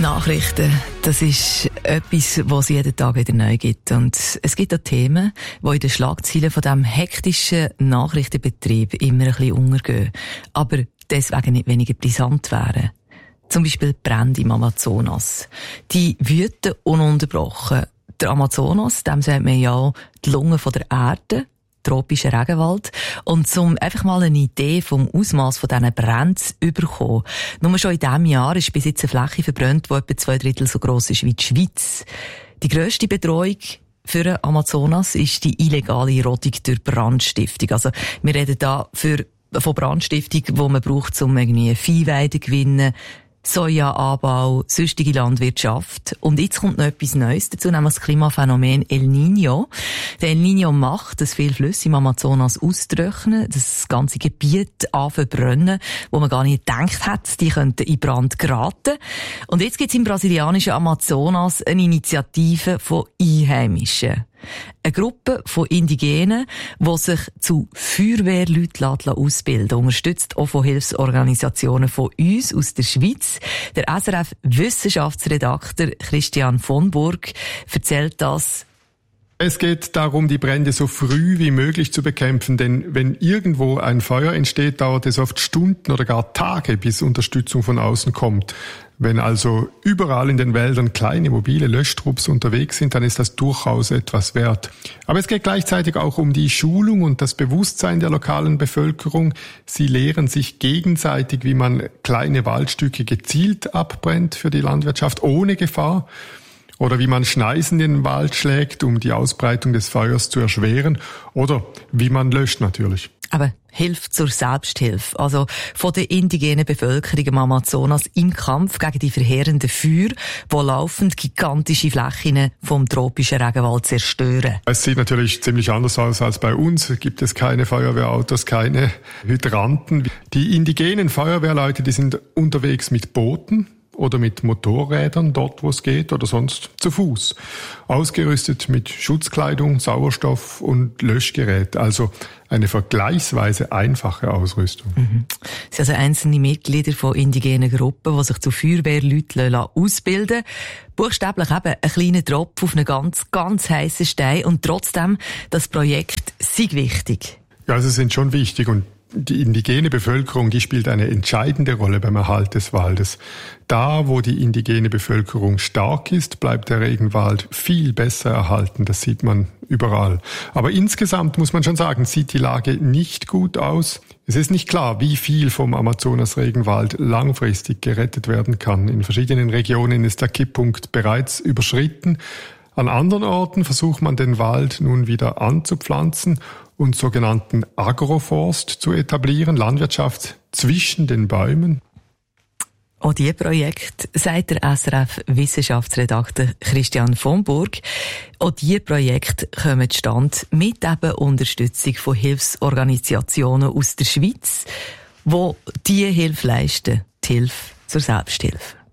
Nachrichten, das ist etwas, was es jeden Tag wieder neu gibt. Und es gibt auch Themen, die in den Schlagzeilen von diesem hektischen Nachrichtenbetrieb immer ein bisschen untergehen, aber deswegen nicht weniger brisant wären. Zum Beispiel Brände im Amazonas. Die wüten ununterbrochen. Der Amazonas, dem sagt man ja die Lunge von der Erde, tropischer Regenwald. Und um einfach mal eine Idee vom Ausmaß von diesen Bränden zu bekommen, nur schon in diesem Jahr ist bis jetzt eine Fläche verbrannt, die etwa 2/3 so gross ist wie die Schweiz. Die grösste Bedrohung für den Amazonas ist die illegale Rodung durch Brandstiftung. Also wir reden da von Brandstiftung, die man braucht, um irgendwie Viehweide zu gewinnen, Sojaanbau, sonstige Landwirtschaft. Und jetzt kommt noch etwas Neues dazu, nämlich das Klimaphänomen El Niño. Der El Niño macht, dass viele Flüsse im Amazonas austrocknen, das ganze Gebiet anfangen, wo man gar nicht gedacht hat, die könnten in Brand geraten. Und jetzt gibt es im brasilianischen Amazonas eine Initiative von Einheimischen. Eine Gruppe von Indigenen, die sich zu Feuerwehrleuten ausbilden, unterstützt auch von Hilfsorganisationen von uns aus der Schweiz. Der SRF-Wissenschaftsredakteur Christian von Burg erzählt das. Es geht darum, die Brände so früh wie möglich zu bekämpfen, denn wenn irgendwo ein Feuer entsteht, dauert es oft Stunden oder gar Tage, bis Unterstützung von außen kommt. Wenn also überall in den Wäldern kleine mobile Löschtrupps unterwegs sind, dann ist das durchaus etwas wert. Aber es geht gleichzeitig auch um die Schulung und das Bewusstsein der lokalen Bevölkerung. Sie lehren sich gegenseitig, wie man kleine Waldstücke gezielt abbrennt für die Landwirtschaft ohne Gefahr. Oder wie man Schneisen in den Wald schlägt, um die Ausbreitung des Feuers zu erschweren. Oder wie man löscht natürlich. Aber Hilfe zur Selbsthilfe, also von der indigenen Bevölkerung im Amazonas im Kampf gegen die verheerenden Feuer, die laufend gigantische Flächen vom tropischen Regenwald zerstören. Es sieht natürlich ziemlich anders aus als bei uns. Gibt es keine Feuerwehrautos, keine Hydranten. Die indigenen Feuerwehrleute, die sind unterwegs mit Booten oder mit Motorrädern dort, wo es geht, oder sonst zu Fuß. Ausgerüstet mit Schutzkleidung, Sauerstoff und Löschgerät. Also eine vergleichsweise einfache Ausrüstung. Es sind also einzelne Mitglieder von indigenen Gruppen, die sich zu Feuerwehrleuten ausbilden lassen. Buchstäblich eben ein kleiner Tropf auf einen ganz, ganz heissen Stein. Und trotzdem, das Projekt sei wichtig. Ja, sie sind schon wichtig und die indigene Bevölkerung, die spielt eine entscheidende Rolle beim Erhalt des Waldes. Da, wo die indigene Bevölkerung stark ist, bleibt der Regenwald viel besser erhalten. Das sieht man überall. Aber insgesamt muss man schon sagen, sieht die Lage nicht gut aus. Es ist nicht klar, wie viel vom Amazonas-Regenwald langfristig gerettet werden kann. In verschiedenen Regionen ist der Kipppunkt bereits überschritten. An anderen Orten versucht man, den Wald nun wieder anzupflanzen und sogenannten Agroforst zu etablieren, Landwirtschaft zwischen den Bäumen. Auch dieses Projekt, sagt der SRF-Wissenschaftsredakteur Christian von Burg, auch diese Projekte kommen zustande mit eben Unterstützung von Hilfsorganisationen aus der Schweiz, die diese Hilfe leisten, die Hilfe zur Selbsthilfe.